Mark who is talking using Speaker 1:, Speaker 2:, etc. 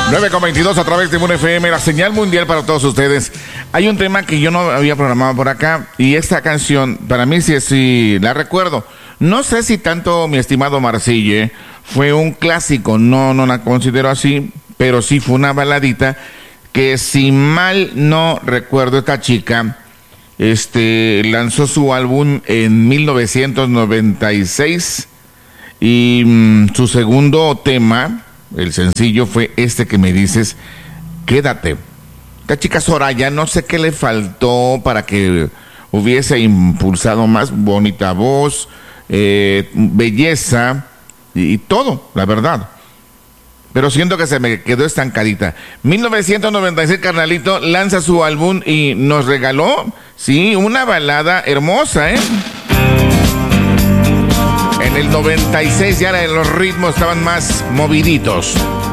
Speaker 1: 9:22 a través de Moon FM, la señal mundial para todos ustedes. Hay un tema que yo no había programado por acá y esta canción, para mí sí la recuerdo. No sé si tanto mi estimado Marcille fue un clásico, no la considero así, pero sí fue una baladita que si mal no recuerdo esta chica, lanzó su álbum en 1996 y su segundo tema, el sencillo, fue este que me dices, Quédate. Esta chica Soraya, no sé qué le faltó para que hubiese impulsado más, bonita voz, belleza y todo, la verdad. Pero siento que se me quedó estancadita. 1996, carnalito, lanza su álbum y nos regaló, sí, una balada hermosa, ¿eh? En el 96 ya los ritmos estaban más moviditos.